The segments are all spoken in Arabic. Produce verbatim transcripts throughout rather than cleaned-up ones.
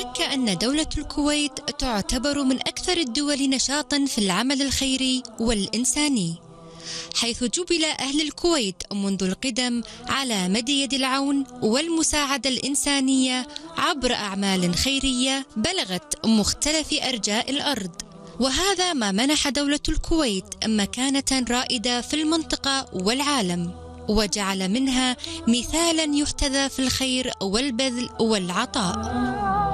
شك أن دولة الكويت تعتبر من أكثر الدول نشاطاً في العمل الخيري والإنساني، حيث جُبل أهل الكويت منذ القدم على مد يد العون والمساعدة الإنسانية عبر أعمال خيرية بلغت مختلف أرجاء الأرض، وهذا ما منح دولة الكويت مكانة رائدة في المنطقة والعالم، وجعل منها مثالاً يحتذى في الخير والبذل والعطاء.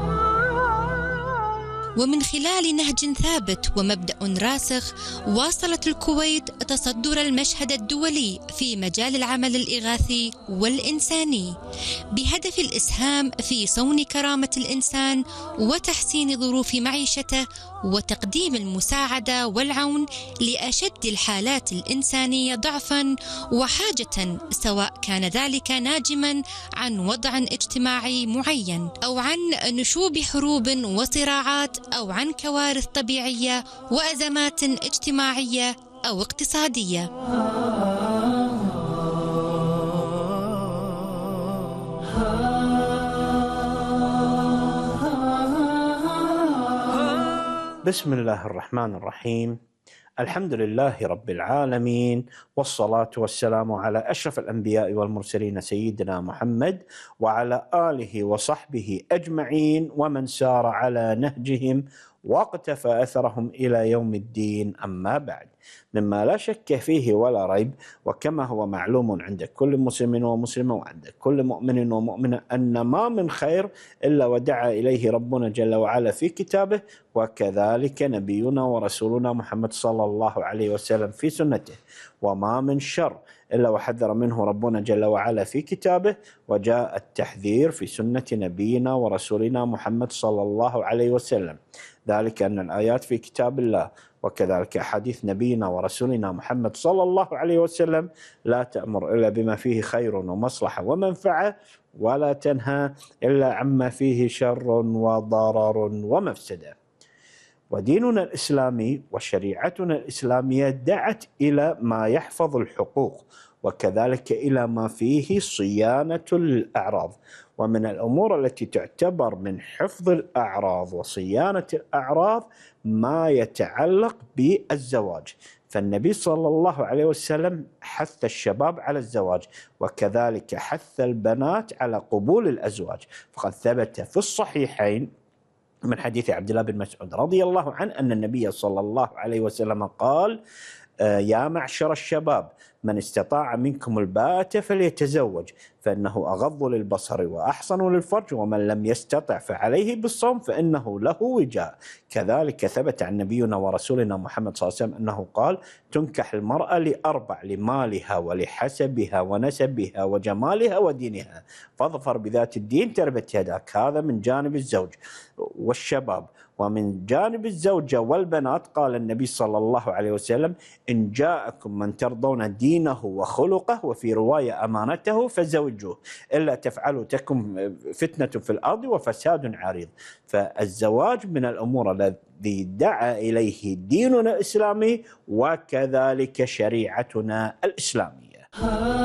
ومن خلال نهج ثابت ومبدأ راسخ، واصلت الكويت تصدر المشهد الدولي في مجال العمل الإغاثي والإنساني، بهدف الإسهام في صون كرامة الإنسان وتحسين ظروف معيشته وتقديم المساعدة والعون لأشد الحالات الإنسانية ضعفاً وحاجة، سواء كان ذلك ناجماً عن وضع اجتماعي معين أو عن نشوب حروب وصراعات أو عن كوارث طبيعية وأزمات اجتماعية أو اقتصادية. بسم الله الرحمن الرحيم. الحمد لله رب العالمين، والصلاة والسلام على أشرف الأنبياء والمرسلين سيدنا محمد وعلى آله وصحبه أجمعين ومن سار على نهجهم واقتفى أثرهم إلى يوم الدين. أما بعد، مما لا شك فيه ولا ريب، وكما هو معلوم عند كل مسلم ومسلمة وعند كل مؤمن ومؤمنة، أن ما من خير إلا ودعا إليه ربنا جل وعلا في كتابه، وكذلك نبينا ورسولنا محمد صلى الله عليه وسلم في سنته، وما من شر إلا وحذر منه ربنا جل وعلا في كتابه، وجاء التحذير في سنة نبينا ورسولنا محمد صلى الله عليه وسلم. ذلك أن الآيات في كتاب الله وكذلك حديث نبينا ورسولنا محمد صلى الله عليه وسلم لا تأمر إلا بما فيه خير ومصلحة ومنفعة، ولا تنهى إلا عما فيه شر وضرر ومفسدة. وديننا الإسلامي وشريعتنا الإسلامية دعت إلى ما يحفظ الحقوق، وكذلك إلى ما فيه صيانة الأعراض. ومن الأمور التي تعتبر من حفظ الأعراض وصيانة الأعراض ما يتعلق بالزواج، فالنبي صلى الله عليه وسلم حث الشباب على الزواج، وكذلك حث البنات على قبول الأزواج، فقد ثبت في الصحيحين من حديث عبد الله بن مسعود رضي الله عنه أن النبي صلى الله عليه وسلم قال: يا معشر الشباب، من استطاع منكم الباءة فليتزوج، فإنه أغض للبصر وأحصن للفرج، ومن لم يستطع فعليه بالصوم فإنه له وجاء. كذلك ثبت عن نبينا ورسولنا محمد صلى الله عليه وسلم أنه قال: تنكح المرأة لأربع: لمالها ولحسبها ونسبها وجمالها ودينها، فاظفر بذات الدين تربت يداك. هذا من جانب الزوج والشباب. ومن جانب الزوجة والبنات قال النبي صلى الله عليه وسلم: إن جاءكم من ترضون دينه وخلقه، وفي رواية أمانته، فزوجوه، إلا تفعلوا تكن فتنة في الأرض وفساد عريض. فالزواج من الأمور الذي دعا إليه ديننا الإسلامي وكذلك شريعتنا الإسلامية.